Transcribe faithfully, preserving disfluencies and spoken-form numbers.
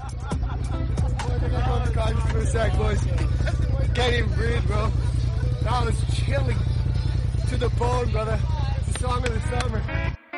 I think I go to college for a sec, boys. I can't even breathe, bro. That was chilling to the bone, brother. It's the song of the summer.